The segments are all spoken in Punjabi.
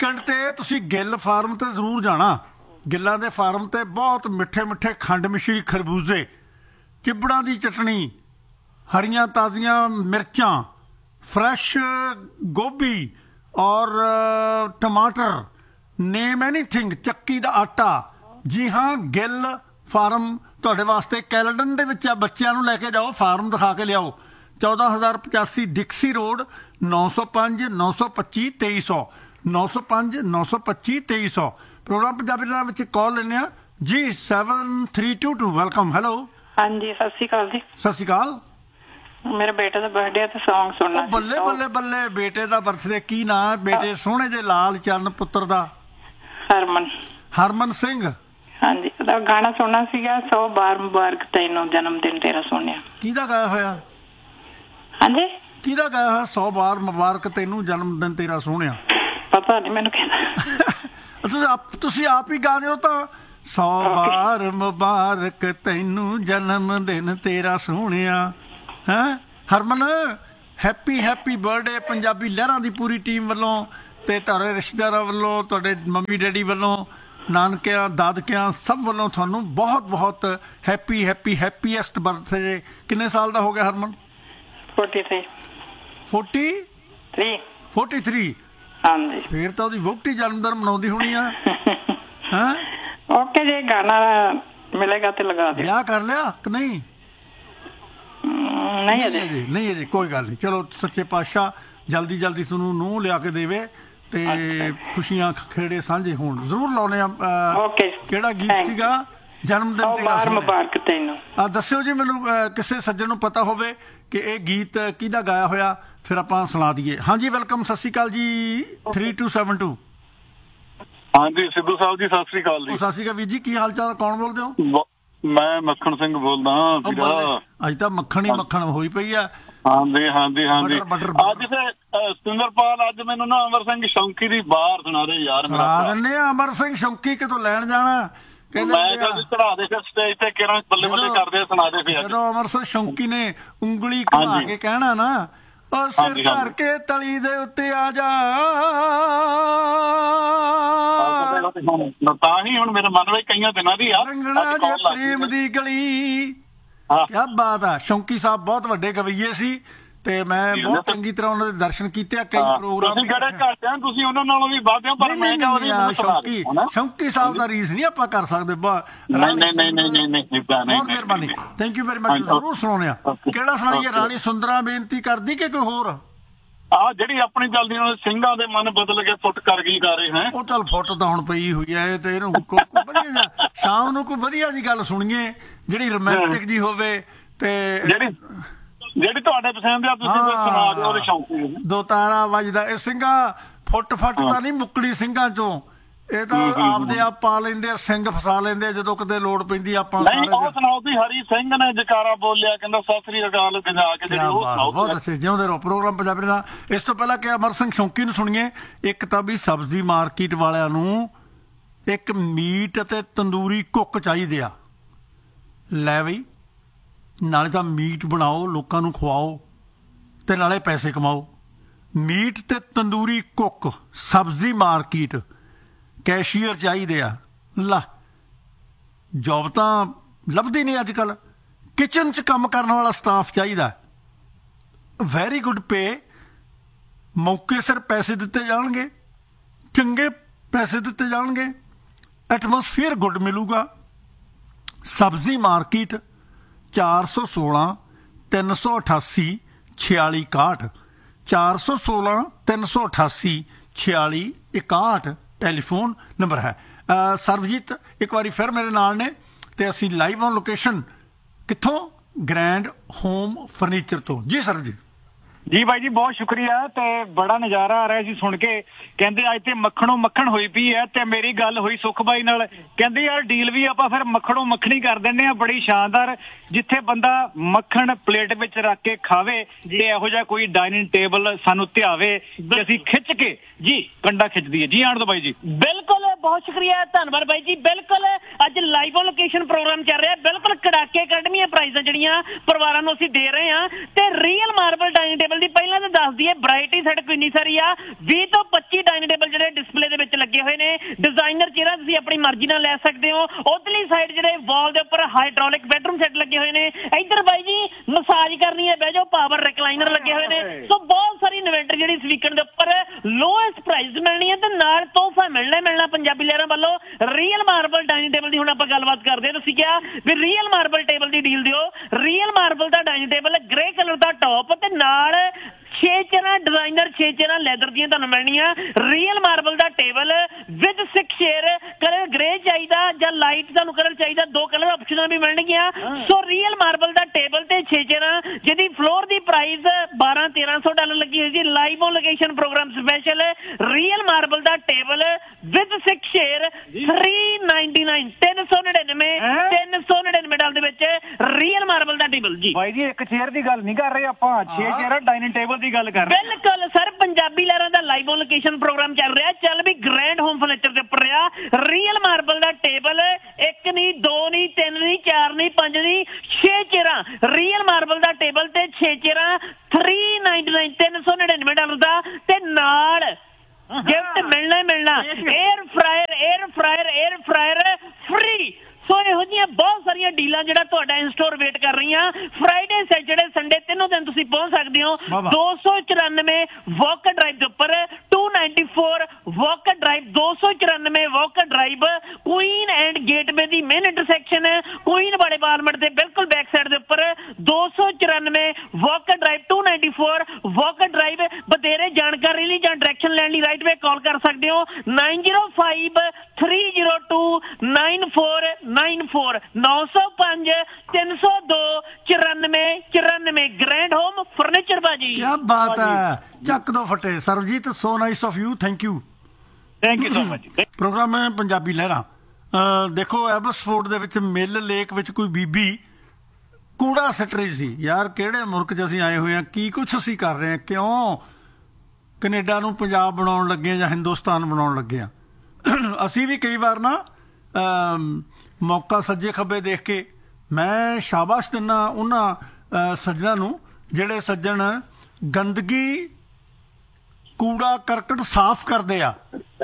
ਵੀਕਐਂਡ ਤੇ ਤੁਸੀਂ ਗਿੱਲ ਫਾਰਮ ਤੇ ਜ਼ਰੂਰ ਜਾਣਾ। ਗਿੱਲਾਂ ਦੇ ਫਾਰਮ ਤੇ ਬਹੁਤ ਮਿੱਠੇ ਮਿੱਠੇ ਖੰਡ ਮਿਸ਼ਰੀ ਖਰਬੂਜ਼ੇ, ਚਿਬੜਾਂ ਦੀ ਚਟਣੀ, ਹਰੀਆਂ ਤਾਜ਼ੀਆਂ ਮਿਰਚਾਂ, फ्रेश गोभी और टमाटर, नेम एनीथिंग, चक्की का आटा। जी हाँ, गिल फार्म ਤੁਹਾਡੇ ਵਾਸਤੇ ਕੈਲਡਨ ਦੇ ਵਿੱਚ ਆ। ਬੱਚਿਆਂ ਨੂੰ ਲੈ ਕੇ ਜਾਓ, ਫਾਰਮ ਦਿਖਾ ਕੇ ਲਿਆਓ। 14085 ਡਿਕਸੀ ਰੋਡ, 905 925 2300, 905 925 2300। ਪ੍ਰੋਗਰਾਮ ਪੰਜਾਬੀ ਦੇ ਵਿੱਚ ਕਾਲ ਲੈਂਦੇ ਆ ਜੀ। 7322 ਵੈਲਕਮ। ਹੈਲੋ, ਹਾਂਜੀ, ਸਤਿ ਸ਼੍ਰੀ ਅਕਾਲ ਜੀ। ਸਤਿ ਸ਼੍ਰੀ ਅਕਾਲ। ਮੇਰੇ ਬੇਟੇ ਦਾ ਬਰਥਡੇ ਤੇ ਸੌਂਗ ਸੁਣਨਾ। ਬੱਲੇ ਬੱਲੇ ਬੱਲੇ, ਬੇਟੇ ਦਾ ਬਰਥਡੇ। ਕੀ ਨਾਂ ਹੈ ਬੇਟੇ ਸੋਹਣੇ ਜਿਹੇ ਲਾਲ ਚਰਨ ਪੁੱਤਰ ਦਾ? ਹਰਮਨ। ਹਰਮਨ ਸਿੰਘ। ਹਾਂਜੀ, ਉਹਦਾ ਗਾਣਾ ਸੁਣਨਾ ਸੀਗਾ, 100 ਬਾਰ ਮੁਬਾਰਕ ਤੈਨੂੰ ਜਨਮ ਦਿਨ ਤੇਰਾ ਸੋਹਣਿਆ। ਕਿਹਦਾ ਗਾਇਆ ਹੋਇਆ? ਹਾਂਜੀ, ਕਿਹਦਾ ਗਾਇਆ ਹੋਇਆ 100 ਬਾਰ ਮੁਬਾਰਕ ਤੈਨੂੰ ਜਨਮ ਦਿਨ ਤੇਰਾ ਸੋਹਣਿਆ? ਪਤਾ ਨਹੀਂ ਮੈਨੂੰ ਕਹਿੰਦਾ। ਤੁਸੀਂ ਆਪ ਹੀ ਗਾ ਦਿਓ ਤਾਂ। 100 ਬਾਰ ਮੁਬਾਰਕ ਤੈਨੂੰ ਜਨਮ ਦਿਨ ਤੇਰਾ ਸੋਹਣਿਆ। ਹੈਂ ਹਰਮਨ, ਹੈਪੀ ਹੈਪੀ ਬਰਥਡੇ ਪੰਜਾਬੀ ਲਹਿਰਾਂ ਦੀ ਪੂਰੀ ਟੀਮ ਵੱਲੋਂ ਤੇ ਤੁਹਾਡੇ ਰਿਸ਼ਤੇਦਾਰਾਂ ਵੱਲੋਂ, ਤੁਹਾਡੇ ਮੰਮੀ ਡੈਡੀ ਵੱਲੋਂ, ਨਾਨਕਿਆਂ ਦਾਦਕਿਆਂ ਸਭ ਵੱਲੋਂ ਤੁਹਾਨੂੰ ਬਹੁਤ ਬਹੁਤ ਹੈਪੀ ਹੈਪੀ ਹੈਪੀਐਸਟ ਬਰਥਡੇ। ਕਿੰਨੇ ਸਾਲ ਦਾ ਹੋ ਗਿਆ ਹਰਮਨ? 43। 43। ਹਾਂਜੀ, ਫੇਰ ਤਾਂ ਉਹਦੀ ਵੋਟੀ ਜਨਮ ਦਿਨ ਮਨਾਉਂਦੀ ਹੋਣੀ ਆ। ਹੈਂ ਓਕੇ ਜੀ, ਗਾਣਾ ਮਿਲੇਗਾ ਤੇ ਲਗਾ ਦਿਓ। ਵਿਆਹ ਕਰ ਲਿਆ ਕਿ ਨਹੀਂ? ਨਹੀਂ ਅਜੇ, ਕੋਈ ਗੱਲ ਨਹੀਂ। ਚਲੋ ਸੱਚੇ ਪਾਤਸ਼ਾਹ ਜਲਦੀ ਜਲਦੀ ਤੁਹਾਨੂੰ ਨੂੰਹ ਲਿਆ ਕੇ ਦੇਵੇ ਤੇ ਖੁਸ਼ੀਆਂ ਖੇੜੇ ਸਾਂਝੇ ਹੋਣ। ਜ਼ਰੂਰ ਲਾਉਣੇ ਆ। ਕਿਹੜਾ ਗੀਤ ਸੀਗਾ? ਜਨਮ ਦਿਨ ਤੇਰਾ ਮੁਬਾਰਕ ਤੈਨੂੰ। ਦੱਸਿਓ ਜੀ ਮੈਨੂੰ, ਕਿਸੇ ਸੱਜਣ ਨੂੰ ਪਤਾ ਹੋਵੇ ਕਿ ਇਹ ਗੀਤ ਕਿਹਦਾ ਗਾਇਆ ਹੋਇਆ, ਫਿਰ ਆਪਾਂ ਸੁਣਾ ਦਈਏ। ਹਾਂਜੀ ਵੈਲਕਮ, ਸਤਿ ਸ਼੍ਰੀ ਅਕਾਲ ਜੀ। 3272। ਹਾਂਜੀ ਸਿੱਧੂ ਸਾਹਿਬ ਜੀ, ਸਤਿ ਸ਼੍ਰੀ ਅਕਾਲ ਜੀ। ਸਤਿ ਸ਼੍ਰੀ ਅਕਾਲ ਵੀਰ ਜੀ, ਕੀ ਹਾਲ ਚਾਲ? ਕੌਣ ਬੋਲਦੇ ਹੋ? ਮੈਂ ਮੱਖਣ ਸਿੰਘ ਬੋਲਦਾ। ਅੱਜ ਤਾਂ ਮੱਖਣ ਹੀ ਮੱਖਣ ਹੋਈ ਪਈ ਆ। ਹਾਂਜੀ ਹਾਂਜੀ ਹਾਂਜੀ। ਅੱਜ ਤੇ ਸਤਿੰਦਰਪਾਲ, ਅੱਜ ਮੈਨੂੰ ਨਾ ਅਮਰ ਸਿੰਘ ਸ਼ੌਂਕੀ ਦੀ ਬਾਹਰ ਸੁਣਾ ਦੇ ਯਾਰ। ਸੁਣਾ ਦਿੰਦੇ ਆ। ਅਮਰ ਸਿੰਘ ਸ਼ੌਂਕੀ ਕਿਤੋਂ ਲੈਣ ਜਾਣਾ? ਮੈਂ ਚੜਾ ਦੇ ਸਟੇਜ ਤੇ ਕਿਹੜਾ ਬੱਲੇ ਬੱਲੇ ਕਰਦੇ ਸੁਣਾ ਦੇ। ਫਿਰ ਜਦੋਂ ਅਮਰ ਸਿੰਘ ਸ਼ੌਂਕੀ ਨੇ ਉਂਗਲੀ ਘੁਮਾ ਕੇ ਕਹਿਣਾ ਨਾ, ਉਹ ਸਿਰ ਧਰ ਕੇ ਤਲੀ ਦੇ ਉੱਤੇ ਆ ਜਾ, ਤਾਂ ਹੀ ਹੁਣ ਮੇਰੇ ਮਨ ਵਿੱਚ ਕਈਆਂ ਦਿਨਾਂ ਦੀ ਆ ਰੰਗਣਾ ਜੇ ਪ੍ਰੇਮ ਦੀ ਗਲੀ। ਕਿਆ ਬਾਤ ਆ। ਸ਼ੌਂਕੀ ਸਾਹਿਬ ਬਹੁਤ ਵੱਡੇ ਗਵਈਏ ਸੀ ਤੇ ਮੈਂ ਬਹੁਤ ਚੰਗੀ ਤਰ੍ਹਾਂ ਉਹਨਾਂ ਦੇ ਦਰਸ਼ਨ ਕੀਤੇ ਆ। ਕਈ ਪ੍ਰੋਗਰਾਮ ਤੁਸੀਂ ਉਹਨਾਂ ਨਾਲੋਂ ਵੀ ਵੱਧ ਹੋ, ਪਰ ਮੈਂ ਸ਼ੌਂਕੀ ਸਾਹਿਬ ਦਾ ਰੀਸ ਨਹੀਂ ਆਪਾਂ ਕਰ ਸਕਦੇ। ਬਹੁਤ ਮਿਹਰਬਾਨੀ, ਥੈਂਕ ਯੂ ਵੈਰੀ ਮਚ। ਜ਼ਰੂਰ ਸੁਣਾਉਣੇ ਆ। ਕਿਹੜਾ ਸੁਣਾਈਏ? ਰਾਣੀ ਸੁੰਦਰਾਂ ਬੇਨਤੀ ਕਰਦੀ ਕਿ ਕੋਈ ਹੋਰ? ਜਿਹੜੀ ਆਪਣੀ ਚੱਲਦੀ ਨਾਲ ਸਿੰਘਾਂ ਦੇ ਮਨ ਬਦਲ ਕੇ ਫੁੱਟ ਕਰ ਗਈ ਗਾਰੇ ਹੈ। ਉਹ ਚੱਲ ਫੁੱਟ ਤਾਂ ਹੁਣ ਪਈ ਹੋਈ ਹੈ ਤੇ ਇਹਨੂੰ ਵਧੀਆ ਸ਼ਾਮ ਨੂੰ ਕੋਈ ਵਧੀਆ ਜੀ ਗੱਲ ਸੁਣੀਏ ਜਿਹੜੀ ਰੋਮਾਂਟਿਕ ਜੀ ਹੋਵੇ ਤੇ ਜਿਹੜੀ ਤੁਹਾਡੇ ਪਸੰਦ ਆ, ਤੁਸੀਂ ਸੁਣਾ ਦਿਓ। ਉਹਦੇ ਸ਼ੌਂਕੀ ਦੋ ਤਾਰਾ ਵੱਜਦਾ। ਇਹ ਸਿੰਘਾਂ ਫੁੱਟ ਤਾਂ ਨਹੀਂ ਮੁੱਕੜੀ ਸਿੰਘਾਂ ਚੋਂ। ਇਹ ਤਾਂ ਆਪਦੇ ਆਪ ਪਾ ਲੈਂਦੇ ਆ, ਸਿੰਘ ਫਸਾ ਲੈਂਦੇ ਆ ਜਦੋਂ ਕਿਤੇ ਲੋੜ ਪੈਂਦੀ। ਆਪਾਂ ਉਹ ਸੁਣਾਓ ਵੀ ਹਰੀ ਸਿੰਘ ਨੇ ਜਕਾਰਾ ਬੋਲਿਆ, ਕਹਿੰਦਾ ਸਤਿ ਸ੍ਰੀ ਅਕਾਲ ਗਜਾ ਕੇ। ਬਹੁਤ ਅੱਛੇ, ਜਿਉਂਦੇ ਰਹੋ। ਪ੍ਰੋਗਰਾਮ ਪੰਜਾਬੀ ਦਾ। ਇਸ ਤੋਂ ਪਹਿਲਾਂ ਕਿ ਅਮਰ ਸਿੰਘ ਸ਼ੌਂਕੀ ਨੂੰ ਸੁਣੀਏ, ਇੱਕ ਤਾਂ ਵੀ ਸਬਜ਼ੀ ਮਾਰਕੀਟ ਵਾਲਿਆਂ ਨੂੰ ਇੱਕ ਮੀਟ ਅਤੇ ਤੰਦੂਰੀ ਕੁੱਕ ਚਾਹੀਦੇ ਆ। ਲੈ ਬਈ, ਨਾਲੇ ਤਾਂ ਮੀਟ ਬਣਾਓ, ਲੋਕਾਂ ਨੂੰ ਖਵਾਓ ਤੇ ਨਾਲੇ ਪੈਸੇ ਕਮਾਓ। ਮੀਟ ਤੇ ਤੰਦੂਰੀ ਕੁੱਕ, ਸਬਜ਼ੀ ਮਾਰਕੀਟ, ਕੈਸ਼ੀਅਰ ਚਾਹੀਦੇ ਆ। ਲਾ, ਜੋਬ ਤਾਂ ਲੱਭਦੀ ਨਹੀਂ ਅੱਜ ਕੱਲ੍ਹ। ਕਿਚਨ 'ਚ ਕੰਮ ਕਰਨ ਵਾਲਾ ਸਟਾਫ ਚਾਹੀਦਾ। ਵੈਰੀ ਗੁੱਡ ਪੇ, ਮੌਕੇ ਸਿਰ ਪੈਸੇ ਦਿੱਤੇ ਜਾਣਗੇ, ਚੰਗੇ ਪੈਸੇ ਦਿੱਤੇ ਜਾਣਗੇ, ਐਟਮੋਸਫੀਅਰ ਗੁੱਡ ਮਿਲੂਗਾ। ਸਬਜ਼ੀ ਮਾਰਕੀਟ 416 388 4661, 416 388 4661 ਟੈਲੀਫੋਨ ਨੰਬਰ ਹੈ। ਸਰਬਜੀਤ ਇੱਕ ਵਾਰੀ ਫਿਰ ਮੇਰੇ ਨਾਲ ਨੇ ਤੇ ਅਸੀਂ ਲਾਈਵ ਔਨ ਲੋਕੇਸ਼ਨ। ਕਿੱਥੋਂ? ਗ੍ਰੈਂਡ ਹੋਮ ਫਰਨੀਚਰ ਤੋਂ। ਜੀ ਸਰਬਜੀਤ ਜੀ ਬਾਈ ਜੀ, ਬਹੁਤ ਸ਼ੁਕਰੀਆ ਤੇ ਬੜਾ ਨਜ਼ਾਰਾ ਆ ਰਿਹਾ ਸੀ ਸੁਣ ਕੇ। ਕਹਿੰਦੇ ਅੱਜ ਤੇ ਮੱਖਣੋਂ ਮੱਖਣ ਹੋਈ ਪਈ ਹੈ ਤੇ ਮੇਰੀ ਗੱਲ ਹੋਈ ਸੁਖ ਬਾਈ ਨਾਲ। ਕਹਿੰਦੇ ਯਾਰ ਡੀਲ ਵੀ ਆਪਾਂ ਫਿਰ ਮੱਖਣੋਂ ਮੱਖਣੀ ਕਰ ਦਿੰਦੇ ਆ। ਬੜੀ ਸ਼ਾਨਦਾਰ, ਜਿੱਥੇ ਬੰਦਾ ਮੱਖਣ ਪਲੇਟ ਵਿੱਚ ਰੱਖ ਕੇ ਖਾਵੇ, ਜੇ ਇਹੋ ਜਿਹਾ ਕੋਈ ਡਾਈਨਿੰਗ ਟੇਬਲ ਸਾਨੂੰ ਧਿਆਵੇ ਤੇ ਅਸੀਂ ਖਿੱਚ ਕੇ ਜੀ ਕੰਡਾ ਖਿੱਚ ਦਈਏ। ਜੀ ਆਣ ਦੋ ਬਾਈ ਜੀ। ਬਿਲਕੁਲ, ਬਹੁਤ ਸ਼ੁਕਰੀਆ, ਧੰਨਵਾਦ ਬਾਈ ਜੀ। ਬਿਲਕੁਲ, ਅੱਜ ਲਾਈਵ ਔਨ ਲੋਕੇਸ਼ਨ ਪ੍ਰੋਗਰਾਮ ਚੱਲ ਰਿਹਾ। ਬਿਲਕੁਲ ਕੜਾਕੇ ਅਕੈਡਮੀਆਂ ਪ੍ਰਾਈਜ਼ਾਂ ਜਿਹੜੀਆਂ ਪਰਿਵਾਰਾਂ ਨੂੰ ਅਸੀਂ ਦੇ ਰਹੇ ਹਾਂ ਤੇ ਰੀਅਲ ਮਾਰਬਲ ਡਾਈਨਿੰਗ ਟੇਬਲ ਦੀ ਪਹਿਲਾਂ ਤਾਂ ਦੱਸ ਦਈਏ ਵੈਰਾਈਟੀ ਸਾਡੇ ਕੋਲ ਇੰਨੀ ਸਾਰੀ ਆ। 20 ਤੋਂ 25 ਡਾਈਨਿੰਗ ਟੇਬਲ ਜਿਹੜੇ ਡਿਸਪਲੇ ਦੇ ਮਰਜ਼ੀ ਨਾਲ ਲੈ ਸਕਦੇ ਹੋ। ਉਧਰਲੀ ਸਾਈਡ ਜਿਹੜੇ ਵਾਲ ਦੇ ਉੱਪਰ ਹਾਈਡ੍ਰੋਲਿਕ ਬੈਡਰੂਮ ਸੈੱਟ ਲੱਗੇ ਹੋਏ ਨੇ। ਇੱਧਰ ਬਾਈ ਜੀ ਮਸਾਜ ਕਰਨੀ ਹੈ ਬਹਿ ਜਾਓ, ਪਾਵਰ ਰਿਕਲਾਈਨਰ ਲੱਗੇ ਹੋਏ ਨੇ। ਸੋ ਬਹੁਤ ਸਾਰੀ ਇਨਵੈਂਟਰੀ ਜਿਹੜੀ ਇਸ ਵੀਕਐਂਡ ਦੇ ਉੱਪਰ ਲੋਐਸਟ ਪ੍ਰਾਈਸ ਮਿਲਣੀ ਹੈ ਤੇ ਨਾਲ ਤੋਹਫਾ ਮਿਲਣਾ ਪੰਜਾਬੀ ਲਹਿਰਾਂ ਵੱਲੋਂ। ਰੀਅਲ ਮਾਰਬਲ ਡਾਈਨਿੰਗ ਟੇਬਲ ਦੀ ਹੁਣ ਆਪਾਂ ਗੱਲਬਾਤ ਕਰਦੇ ਹਾਂ। ਤੁਸੀਂ ਕਿਹਾ ਵੀ ਰੀਅਲ ਮਾਰਬਲ ਟੇਬਲ ਦੀ ਡੀਲ ਦਿਓ। ਰੀਅਲ ਮਾਰਬਲ ਦਾ ਡਾਈਨਿੰਗ ਟੇਬਲ ਗ੍ਰੇ ਕਲਰ ਦਾ ਟੌਪ ਤੇ ਨਾਲ 6 ਚੇਅਰਾਂ ਡਿਜ਼ਾਈਨਰ 6 ਚੇਅਰਾਂ ਲੈਦਰ ਦੀਆਂ ਤੁਹਾਨੂੰ ਮਿਲਣੀਆਂ। Real marble the table with 6 chair. Colour grey ਚਾਹੀਦਾ ਜਾਂ ਲਾਈਟ ਤੁਹਾਨੂੰ ਕਲਰ ਚਾਹੀਦਾ, 2 ਕਲਰ ਆਪਸ਼ਨਾਂ ਵੀ ਮਿਲਣਗੀਆਂ। ਸੋ ਰੀਅਲ ਮਾਰਬਲ ਦਾ ਟੇਬਲ ਤੇ 6 ਚੇਅਰਾਂ ਜਿਹਦੀ ਫਲੋਰ ਦੀ ਪ੍ਰਾਈਸ $1200-1300 ਲੱਗੀ ਹੋਈ ਸੀ। Live on location programme special real marble the table with 6 chair $399 $399 ਦੇ ਵਿੱਚ ਰੀਅਲ ਮਾਰਬਲ ਦਾ ਟੇਬਲ ਜੀ। ਬਾਈ ਜੀ ਇੱਕ ਚੇਅਰ ਦੀ ਗੱਲ ਨਹੀਂ ਕਰ ਰਹੇ ਆਪਾਂ, 6 ਚੇਅਰ ਡਾਈਨਿੰਗ ਟੇਬਲ ਦੀ ਗੱਲ ਕਰ ਰਹੇ। ਬਿਲਕੁਲ ਸਰ, ਪੰਜਾਬੀ ਲਹਿਰਾਂ ਦਾ ਲਾਈਵ ਔਨ ਲੋਕੇਸ਼ਨ ਪ੍ਰੋਗਰਾਮ ਚੱਲ ਰਿਹਾ। ਚੱਲ ਵੀ ਗ੍ਰੈਂਡ ਹੋਮ ਫਰਨੀਚਰ ਦੇ ਉੱਪਰ ਰਿਹਾ ਰੀਅਲ ਮਾਰਬਲ ਦਾ ਟੇਬਲ। 1 ਨਹੀਂ 2 ਨਹੀਂ 3 ਨਹੀਂ 4 ਨਹੀਂ 5 ਨਹੀਂ 6 ਚੇਅਰਾਂ ਰੀਅਲ ਮਾਰਬਲ ਦਾ ਟੇਬਲ ਤੇ 6 ਚੇਅਰਾਂ $399 $399 ਦਾ ਤੇ ਨਾਲ ਗਿਫਟ ਮਿਲਣਾ 에ਅਰ ਫਰਾਇਰ ਫ੍ਰੀ। ਸੋ ਇਹੋ ਜਿਹੀਆਂ ਬਹੁਤ ਸਾਰੀਆਂ ਡੀਲਾਂ ਜਿਹੜਾ ਤੁਹਾਡਾ ਇਨਸਟੋਰ ਵੇਟ ਕਰ ਰਹੀਆਂ। ਫਰਾਈਡੇ ਸੈਟਰਡੇ ਸੰਡੇ ਤਿੰਨੋਂ ਦਿਨ ਤੁਸੀਂ ਪਹੁੰਚ ਸਕਦੇ ਹੋ। 294 ਵਾਕ ਡਰਾਈਵ ਦੇ ਉੱਪਰ 294 ਵਾਕ drive 294 walk drive Queen and gateway the main intersection Queen ਵਾਲੇ ਬਾਲਮਟ ਦੇ ਬਿਲਕੁਲ ਬੈਕ ਸਾਈਡ ਦੇ ਉੱਪਰ 294 ਵਾਕ ਡਰਾਈਵ 294 ਵਾਕ ਡਰਾਈਵ। ਬਥੇਰੇ ਜਾਣਕਾਰੀ ਲਈ ਜਾਂ ਡਾਇਰੈਕਸ਼ਨ ਲੈਣ ਲਈ ਰਾਈਟ ਵੇ ਕਾਲ ਕਰ ਸਕਦੇ ਹੋ 9053029494 905 302 94 ਗ੍ਰੈਂਡ ਹੋਮ ਫਰਨੀਚਰ ਬਾਜੀ। ਕੀ ਬਾਤ ਹੈ, ਚੱਕ ਦੋ ਫਟੇ। Sarabjit so nice of you, thank you so much. Programme ਹੈ ਪੰਜਾਬੀ ਲਹਿਰਾਂ। ਦੇਖੋ ਐਬਸਫੋਰਡ ਦੇ ਵਿੱਚ ਮਿਲ ਲੇਕ ਵਿੱਚ ਕੋਈ ਬੀਬੀ ਕੂੜਾ ਸਿੱਟ ਰਹੀ ਸੀ। ਯਾਰ ਕਿਹੜੇ ਮੁਲਕ 'ਚ ਅਸੀਂ ਆਏ ਹੋਏ ਹਾਂ, ਕੀ ਕੁਛ ਅਸੀਂ ਕਰ ਰਹੇ ਹਾਂ, ਕਿਉਂ ਕੈਨੇਡਾ ਨੂੰ ਪੰਜਾਬ ਬਣਾਉਣ ਲੱਗੇ ਜਾਂ ਹਿੰਦੁਸਤਾਨ ਬਣਾਉਣ ਲੱਗੇ ਹਾਂ। ਅਸੀਂ ਵੀ ਕਈ ਵਾਰ ਨਾ ਮੌਕਾ ਸੱਜੇ ਖੱਬੇ ਦੇਖ ਕੇ ਮੈਂ ਸ਼ਾਬਾਸ਼ ਦਿੰਦਾ ਉਹਨਾਂ ਸੱਜਣਾਂ ਨੂੰ ਜਿਹੜੇ ਸੱਜਣ ਗੰਦਗੀ ਕੂੜਾ ਕਰਕਟ ਸਾਫ਼ ਕਰਦੇ ਆ।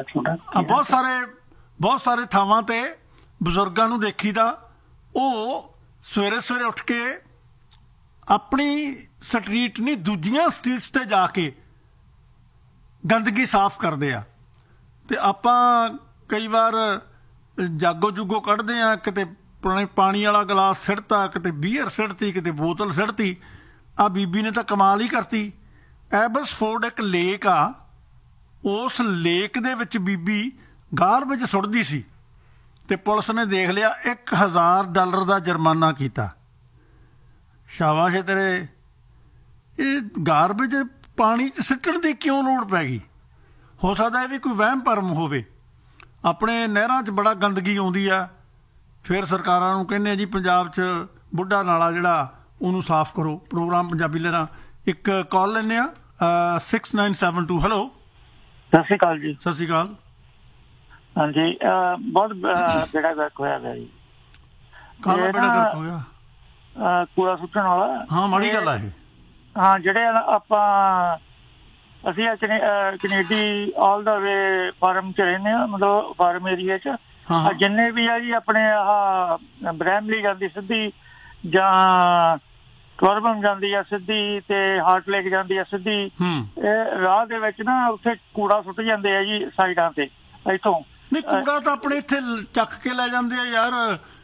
ਬਹੁਤ ਸਾਰੇ ਥਾਵਾਂ ਤੇ ਬਜ਼ੁਰਗਾਂ ਨੂੰ ਦੇਖੀਦਾ ਉਹ ਸਵੇਰੇ ਉੱਠ ਕੇ ਆਪਣੀ ਸਟਰੀਟ ਨਹੀਂ ਦੂਜੀਆਂ ਸਟਰੀਟਸ ਤੇ ਜਾ ਕੇ ਗੰਦਗੀ ਸਾਫ਼ ਕਰਦੇ ਆ। ਤੇ ਆਪਾਂ ਕਈ ਵਾਰ ਜਾਗੋ ਜੁਗੋ ਕੱਢਦੇ ਆ, ਕਿਤੇ ਪਾਣੀ ਵਾਲਾ ਗਲਾਸ ਸਿੱਟਤਾ, ਕਿਤੇ ਬੀਅਰ ਸਿੱਟਤੀ, ਕਿਤੇ ਬੋਤਲ ਸਿੱਟਤੀ। ਆ ਬੀਬੀ ਨੇ ਤਾਂ ਕਮਾਲ ਹੀ ਕਰਤੀ। ਐਬਸਫੋਰਡ ਇੱਕ ਲੇਕ ਆ, ਉਸ ਲੇਕ ਦੇ ਵਿੱਚ ਬੀਬੀ ਗਾਰਬੇਜ ਸੁੱਟਦੀ ਸੀ ਤੇ ਪੁਲਿਸ ਨੇ ਦੇਖ ਲਿਆ, $1000 ਦਾ ਜੁਰਮਾਨਾ ਕੀਤਾ। ਸ਼ਾਬਾਸ਼ ਹੈ ਤੇਰੇ। ਇਹ ਗਾਰਬੇਜ ਪਾਣੀ 'ਚ ਸਿੱਟਣ ਦੀ ਕਿਉਂ ਲੋੜ ਪੈ ਗਈ? ਹੋ ਸਕਦਾ ਇਹ ਵੀ ਕੋਈ ਵਹਿਮ ਭਰਮ ਹੋਵੇ। ਆਪਣੇ ਨਹਿਰਾਂ 'ਚ ਬੜਾ ਗੰਦਗੀ ਆਉਂਦੀ ਆ, ਫਿਰ ਸਰਕਾਰਾਂ ਨੂੰ ਕਹਿੰਦੇ ਆ ਜੀ ਪੰਜਾਬ 'ਚ ਬੁੱਢਾ ਨਾਲਾ ਜਿਹੜਾ ਉਹਨੂੰ ਸਾਫ਼ ਕਰੋ। ਪ੍ਰੋਗਰਾਮ ਪੰਜਾਬੀ ਲਹਿਰਾਂ ਇੱਕ ਕਾਲ ਲੈਂਦੇ ਆ 6972। ਹੈਲੋ, ਸਤਿ ਸ਼੍ਰੀ ਅਕਾਲ ਜੀ। ਸਤਿ ਸ਼੍ਰੀ ਅਕਾਲ। ਹਾਂਜੀ, ਬਹੁਤ ਬੇੜਾ ਗਰਕ ਹੋਇਆ ਗਿਆ ਜੀ। ਕਾਹਦਾ ਬੇੜਾ ਗਰਕ ਹੋਇਆ? ਕੂੜਾ ਸੁੱਟਣ ਵਾਲਾ। ਹਾਂ, ਮਾੜੀ ਗੱਲ ਆ ਇਹ। ਹਾਂ, ਜਿਹੜੇ ਅਸੀਂ ਕੈਨੇਡੀ ਆਲ ਦਾ ਵੇ ਫਾਰਮ 'ਚ ਰਹਿੰਦੇ ਹਾਂ, ਮਤਲਬ ਫਾਰਮ ਏਰੀਆ 'ਚ। ਜਿੰਨੇ ਵੀ ਆ ਜੀ ਆਪਣੇ ਆਹ ਬਰੈਮਲੀ ਜਾਂਦੀ ਸਿੱਧੀ ਜਾਂ ਕਲਰਬਨ ਜਾਂਦੀ ਆ ਸਿੱਧੀ ਤੇ ਹਾਰਟ ਲੇਕ ਜਾਂਦੀ ਆ ਸਿੱਧੀ, ਇਹ ਰਾਹ ਦੇ ਵਿੱਚ ਨਾ ਉੱਥੇ ਕੂੜਾ ਸੁੱਟ ਜਾਂਦੇ ਆ ਜੀ ਸਾਈਡਾਂ ਤੇ। ਇੱਥੋਂ ਨਹੀਂ, ਕੂੜਾ ਤਾਂ ਆਪਣੇ ਇੱਥੇ ਚੱਕ ਕੇ ਲੈ ਜਾਂਦੇ ਆ ਯਾਰ।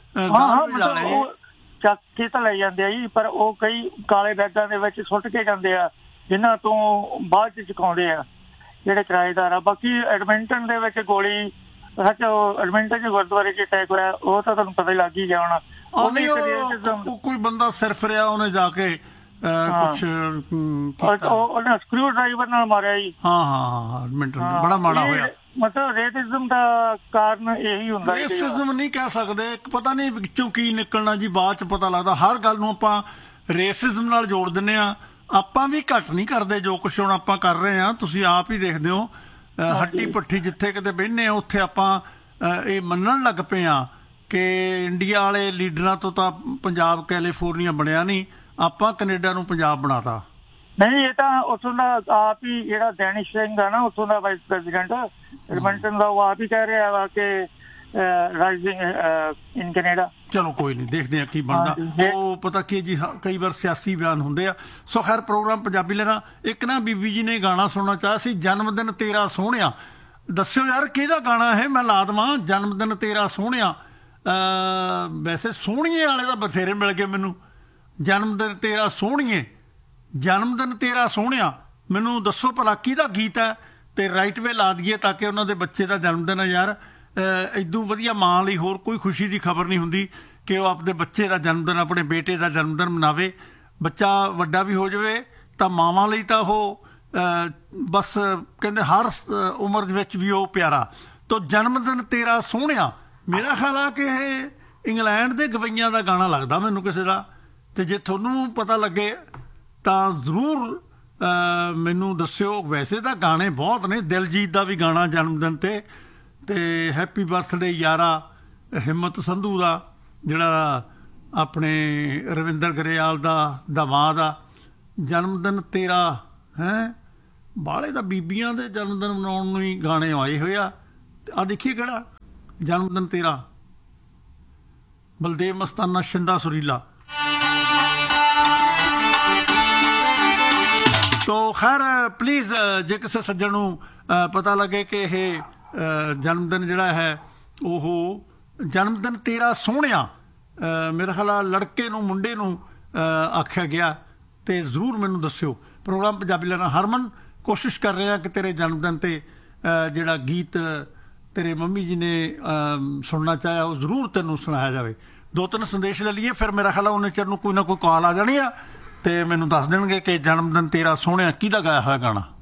ਚੱਕ ਕੇ ਤਾਂ ਲੈ ਜਾਂਦੇ ਆ ਜੀ, ਪਰ ਉਹ ਕਈ ਕਾਲੇ ਬੈਗਾਂ ਦੇ ਵਿੱਚ ਸੁੱਟ ਕੇ ਜਾਂਦੇ ਆ, ਜਿਨ੍ਹਾਂ ਤੋਂ ਬਾਅਦ 'ਚ ਚੁਕਾਉਂਦੇ ਆ ਜਿਹੜੇ ਕਿਰਾਏਦਾਰ ਆ। ਬਾਕੀ ਐਡਮਿੰਟਨ ਦੇ ਵਿੱਚ ਗੋਲੀ ਸੱਚ ਐਡਮਿੰਟਨ 'ਚ ਗੁਰਦੁਆਰੇ 'ਚ ਅਟੈਕ ਹੋਇਆ, ਉਹ ਤਾਂ ਤੁਹਾਨੂੰ ਪਤਾ ਹੀ ਲੱਗ ਹੀ ਗਿਆ ਹੋਣਾ। ਕੋਈ ਬੰਦਾ ਸਿਰ ਫਿਰਿਆ, ਉਹਨੇ ਜਾ ਕੇ ਕੁਛ ਉਹਨੇ ਸਕਰੂ ਡਰਾਈਵਰ ਨਾਲ ਮਾਰਿਆ ਜੀ। ਹਾਂ, ਐਡਮਿੰਟਨ ਬੜਾ ਮਾੜਾ ਹੋਇਆ। ਮਤਲਬ ਰੇਸਿਜ਼ਮ ਦਾ ਕਾਰਨ ਇਹੀ ਹੁੰਦਾ। ਰੇਸਿਜ਼ਮ ਨਹੀਂ ਕਹਿ ਸਕਦੇ, ਪਤਾ ਨਹੀਂ ਵਿੱਚੋਂ ਕੀ ਨਿਕਲਣਾ ਜੀ, ਬਾਅਦ 'ਚ ਪਤਾ ਲੱਗਦਾ। ਹਰ ਗੱਲ ਨੂੰ ਆਪਾਂ ਰੇਸਿਜ਼ਮ ਨਾਲ ਜੋੜ ਦਿੰਦੇ ਆ। ਆਪਾਂ ਵੀ ਘੱਟ ਨਹੀਂ ਕਰਦੇ ਜੋ ਕੁਛ ਹੁਣ ਆਪਾਂ ਕਰ ਰਹੇ ਹਾਂ। ਤੁਸੀਂ ਆਪ ਹੀ ਦੇਖਦੇ ਹੋ, ਹੱਟੀ ਪੱਠੀ ਜਿੱਥੇ ਕਿਤੇ ਬਹਿੰਦੇ ਆ ਉੱਥੇ ਆਪਾਂ ਇਹ ਮੰਨਣ ਲੱਗ ਪਏ ਆ ਕਿ ਇੰਡੀਆ ਵਾਲੇ ਲੀਡਰਾਂ ਤੋਂ ਤਾਂ ਪੰਜਾਬ ਕੈਲੀਫੋਰਨੀਆ ਬਣਿਆ ਨਹੀਂ, ਆਪਾਂ ਕੈਨੇਡਾ ਨੂੰ ਪੰਜਾਬ ਬਣਾਤਾ। ਨਹੀਂ, ਇਹ ਤਾਂ ਉੱਥੋਂ ਦਾ ਆਪ ਹੀ ਜਿਹੜਾ ਡੈਨਿਸ਼ ਸਿੰਘ ਆ ਨਾ, ਉੱਥੋਂ ਦਾ ਵਾਈਸ ਪ੍ਰੈਜ਼ੀਡੈਂਟ ਐਡਮਿੰਟਨ ਦਾ, ਉਹ ਆਪ ਹੀ ਕਹਿ ਰਿਹਾ ਵਾ ਕਿ ਰਾਈਜ਼ਿੰਗ ਇਨ ਕੈਨੇਡਾ। ਚਲੋ ਕੋਈ ਨਹੀਂ, ਦੇਖਦੇ ਆ ਕੀ ਬਣਦਾ। ਉਹ ਪਤਾ ਕੀ ਜੀ, ਕਈ ਵਾਰ ਸਿਆਸੀ ਬਿਆਨ ਹੁੰਦੇ ਆ। ਸੋ ਖੈਰ, ਪ੍ਰੋਗਰਾਮ ਪੰਜਾਬੀ ਲੈਣਾ। ਇੱਕ ਨਾ ਬੀਬੀ ਜੀ ਨੇ ਗਾਣਾ ਸੁਣਨਾ ਚਾਹਿਆ ਸੀ, ਜਨਮ ਦਿਨ ਤੇਰਾ ਸੋਹਣਿਆ। ਦੱਸਿਓ ਯਾਰ ਕਿਹਦਾ ਗਾਣਾ ਇਹ, ਮੈਂ ਲਾ ਦੇਵਾਂ। ਜਨਮ ਦਿਨ ਤੇਰਾ ਸੋਹਣਿਆ। ਵੈਸੇ ਸੋਹਣੀਏ ਵਾਲੇ ਤਾਂ ਬਥੇਰੇ ਮਿਲ ਗਏ ਮੈਨੂੰ। ਜਨਮ ਦਿਨ ਤੇਰਾ ਸੋਹਣੀਏ, ਜਨਮ ਦਿਨ ਤੇਰਾ ਸੋਹਣਿਆ। ਮੈਨੂੰ ਦੱਸੋ ਭਲਾ ਕਿਹਦਾ ਗੀਤ ਹੈ, ਤੇ ਰਾਈਟ ਵੇ ਲਾ ਦਈਏ ਤਾਂ ਕਿ ਉਹਨਾਂ ਦੇ ਬੱਚੇ ਦਾ ਜਨਮ ਦਿਨ ਹੈ। ਯਾਰ ਇਦੋਂ ਵਧੀਆ ਮਾਂ ਲਈ ਹੋਰ ਕੋਈ ਖੁਸ਼ੀ ਦੀ ਖਬਰ ਨਹੀਂ ਹੁੰਦੀ ਕਿ ਉਹ ਆਪਣੇ ਬੱਚੇ ਦਾ ਜਨਮ ਦਿਨ, ਆਪਣੇ ਬੇਟੇ ਦਾ ਜਨਮ ਦਿਨ ਮਨਾਵੇ। ਬੱਚਾ ਵੱਡਾ ਵੀ ਹੋ ਜਾਵੇ ਤਾਂ ਮਾਵਾਂ ਲਈ ਤਾਂ ਉਹ ਬਸ ਕਹਿੰਦੇ ਹਰ ਉਮਰ ਵਿੱਚ ਵੀ ਉਹ ਪਿਆਰਾ। ਤੋ ਜਨਮ ਦਿਨ ਤੇਰਾ ਸੋਹਣਿਆ, ਮੇਰਾ ਖਿਆਲ ਆ ਕਿ ਇਹ ਇੰਗਲੈਂਡ ਦੇ ਗਵਈਆਂ ਦਾ ਗਾਣਾ ਲੱਗਦਾ ਮੈਨੂੰ ਕਿਸੇ ਦਾ। ਤੇ ਜੇ ਤੁਹਾਨੂੰ ਪਤਾ ਲੱਗੇ ਤਾਂ ਜ਼ਰੂਰ ਮੈਨੂੰ ਦੱਸਿਓ। ਵੈਸੇ ਤਾਂ ਗਾਣੇ ਬਹੁਤ ਨੇ, ਦਿਲਜੀਤ ਦਾ ਵੀ ਗਾਣਾ ਜਨਮ ਦਿਨ ਤੇ ਹੈਪੀ ਬਰਥਡੇ ਯਾਰਾ ਹਿੰਮਤ ਸੰਧੂ ਦਾ, ਜਿਹੜਾ ਆਪਣੇ ਰਵਿੰਦਰ ਗਰੇਵਾਲ ਦਾ ਦਮਾਦ ਆ। ਜਨਮ ਦਿਨ ਤੇਰਾ ਹੈ ਬਾਹਲੇ ਦਾ ਬੀਬੀਆਂ ਦੇ ਜਨਮ ਦਿਨ ਮਨਾਉਣ ਨੂੰ ਹੀ ਗਾਣੇ ਆਏ ਹੋਏ ਆ। ਆ ਦੇਖੀਏ ਕਿਹੜਾ ਜਨਮ ਦਿਨ ਤੇਰਾ, ਬਲਦੇਵ ਮਸਤਾਨਾ, ਸ਼ਿੰਦਾ ਸੁਰੀਲਾ। ਸੋ ਖੈਰ ਪਲੀਜ਼, ਜੇ ਕਿਸੇ ਸੱਜਣ ਨੂੰ ਪਤਾ ਲੱਗੇ ਕਿ ਇਹ ਜਨਮ ਦਿਨ ਜਿਹੜਾ ਹੈ ਉਹ ਜਨਮ ਦਿਨ ਤੇਰਾ ਸੋਹਣਿਆ, ਮੇਰਾ ਖਿਆਲ ਲੜਕੇ ਨੂੰ ਮੁੰਡੇ ਨੂੰ ਆਖਿਆ ਗਿਆ, ਤੇ ਜ਼ਰੂਰ ਮੈਨੂੰ ਦੱਸਿਓ। ਪ੍ਰੋਗਰਾਮ ਪੰਜਾਬੀ ਲੈਣਾ। ਹਰਮਨ, ਕੋਸ਼ਿਸ਼ ਕਰ ਰਹੇ ਹਾਂ ਕਿ ਤੇਰੇ ਜਨਮ ਦਿਨ ਤੇ ਜਿਹੜਾ ਗੀਤ ਤੇਰੇ ਮੰਮੀ ਜੀ ਨੇ ਸੁਣਨਾ ਚਾਹਿਆ ਉਹ ਜ਼ਰੂਰ ਤੈਨੂੰ ਸੁਣਾਇਆ ਜਾਵੇ। 2-3 ਸੰਦੇਸ਼ ਲੈ ਲਈਏ, ਫਿਰ ਮੇਰਾ ਖਿਆਲ ਉਹਨੇ ਚਿਰ ਨੂੰ ਕੋਈ ਨਾ ਕੋਈ ਕਾਲ ਆ ਜਾਣੀ ਆ ਤੇ ਮੈਨੂੰ ਦੱਸ ਦੇਣਗੇ ਕਿ ਜਨਮ ਦਿਨ ਤੇਰਾ ਸੋਹਣਿਆ ਕਿਹਦਾ ਗਾਇਆ ਹੋਇਆ ਗਾਣਾ।